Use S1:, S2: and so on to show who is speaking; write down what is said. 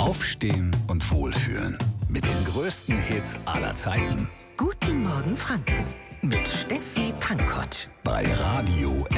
S1: Aufstehen und wohlfühlen. Mit den größten Hits aller Zeiten.
S2: Guten Morgen Franken mit Steffi Pankotsch.
S1: Bei Radio